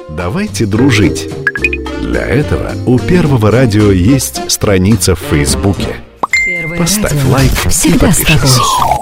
Давайте дружить. Для этого у Первого радио есть страница в Фейсбуке. Поставь лайк и всегда с подпишись. тобой.